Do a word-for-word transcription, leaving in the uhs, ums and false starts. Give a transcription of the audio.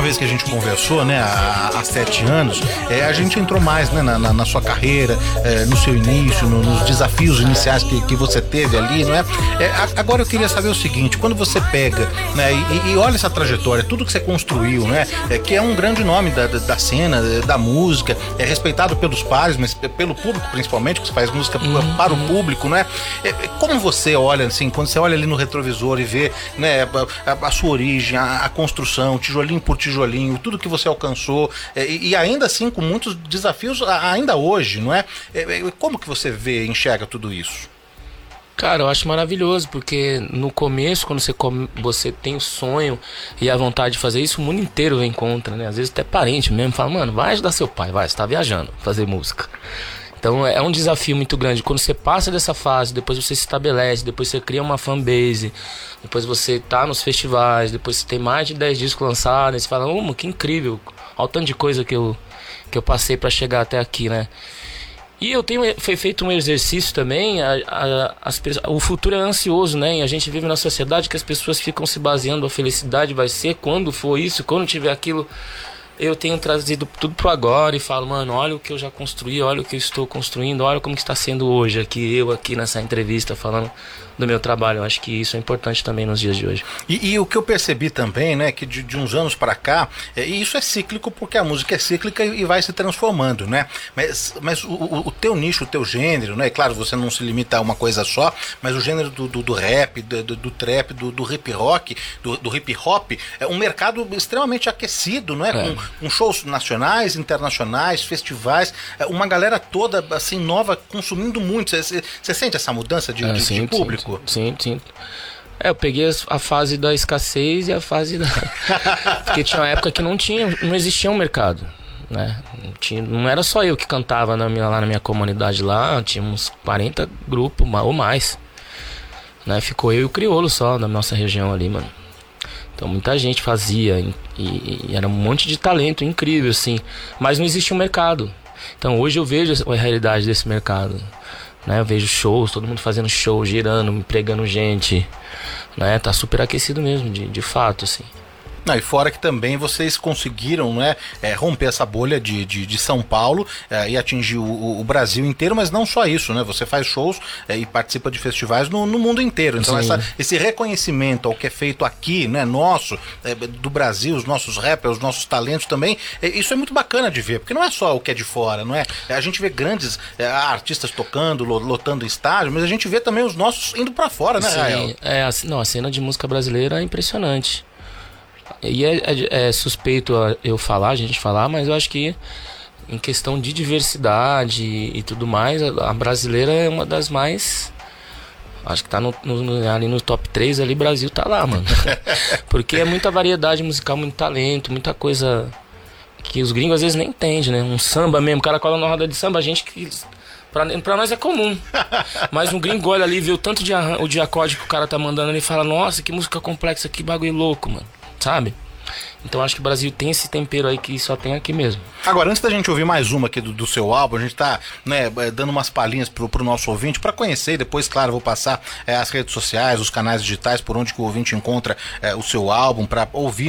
Vez que a gente conversou, né, há, há sete anos, é, a gente entrou mais, né, na, na, na sua carreira, é, no seu início, no, nos desafios iniciais que, que você teve ali, não é? É, agora eu queria saber o seguinte: quando você pega, né, e, e olha essa trajetória, tudo que você construiu, né, é, que é um grande nome da, da cena, da música, é respeitado pelos pares, mas pelo público principalmente, que você faz música uhum. para o público, né? É, como você olha, assim, quando você olha ali no retrovisor e vê, né, a, a, a sua origem, a, a construção, tijolinho por tijolinho, tijolinho, tudo que você alcançou, e, e ainda assim com muitos desafios ainda hoje, não é? Como que você vê, enxerga tudo isso? Cara, eu acho maravilhoso, porque no começo, quando você, come, você tem o sonho e a vontade de fazer isso, o mundo inteiro vem contra, né? Às vezes até parente mesmo fala, mano, vai ajudar seu pai, vai, você tá viajando, fazer música. Então é um desafio muito grande. Quando você passa dessa fase, depois você se estabelece, depois você cria uma fanbase, depois você tá nos festivais, depois você tem mais de dez discos lançados, e você fala, oh, que incrível, olha o tanto de coisa que eu, que eu passei para chegar até aqui, né? E eu tenho foi feito um exercício também, a, a, as, o futuro é ansioso, né? E a gente vive na sociedade que as pessoas ficam se baseando, a felicidade vai ser quando for isso, quando tiver aquilo. Eu tenho trazido tudo pro agora e falo, mano, olha o que eu já construí, olha o que eu estou construindo, olha como que está sendo hoje aqui, eu aqui nessa entrevista falando do meu trabalho. Eu acho que isso é importante também nos dias de hoje. E, e o que eu percebi também, né, que de, de uns anos para cá, é, e isso é cíclico porque a música é cíclica e, e vai se transformando, né? Mas, mas o, o, o teu nicho, o teu gênero, né? Claro, você não se limita a uma coisa só, mas o gênero do, do, do rap, do, do, do trap, do, do hip rock, do, do hip hop, é um mercado extremamente aquecido, não é? é. Com, com shows nacionais, internacionais, festivais, uma galera toda assim nova consumindo muito. Você, você sente essa mudança de, é, de, sim, de público? Sim, sim, sim. É, eu peguei a fase da escassez e a fase da... Porque tinha uma época que não tinha, não existia um mercado, né? Não, tinha, não era só eu que cantava na minha, lá na minha comunidade lá, tinha uns quarenta grupos ou mais, né? Ficou eu e o Criolo só na nossa região ali, mano. Então muita gente fazia e, e, e era um monte de talento incrível, assim. Mas não existia um mercado. Então hoje eu vejo a realidade desse mercado, né? Eu vejo shows, todo mundo fazendo show, girando, empregando gente, né? Tá super aquecido mesmo, de, de fato, assim. Não, e fora que também vocês conseguiram, né, é, romper essa bolha de, de, de São Paulo é, e atingir o, o Brasil inteiro, mas não só isso, né? Você faz shows é, e participa de festivais no, no mundo inteiro. Então essa, esse reconhecimento ao que é feito aqui, né, nosso, é, do Brasil, os nossos rappers, os nossos talentos também, é, isso é muito bacana de ver, porque não é só o que é de fora, não é? A gente vê grandes é, artistas tocando, lotando estádio, mas a gente vê também os nossos indo pra fora, né, Rael? Sim, é, a, não, a cena de música brasileira é impressionante. E é, é, é suspeito eu falar, a gente falar, mas eu acho que em questão de diversidade e, e tudo mais, a, a brasileira é uma das mais... Acho que tá no, no, ali no top três ali, Brasil tá lá, mano. Porque é muita variedade musical, muito talento, muita coisa que os gringos às vezes nem entendem, né? Um samba mesmo, o cara cola na roda de samba, a gente que... Pra, pra nós é comum. Mas um gringo olha ali, vê o tanto de, o de acorde que o cara tá mandando ali e fala, nossa, que música complexa, que bagulho louco, mano. Sabe? Então acho que o Brasil tem esse tempero aí que só tem aqui mesmo. Agora, antes da gente ouvir mais uma aqui do, do seu álbum, a gente tá, né, dando umas palhinhas pro, pro nosso ouvinte para conhecer, e depois, claro, eu vou passar é, as redes sociais, os canais digitais por onde que o ouvinte encontra é, o seu álbum para ouvir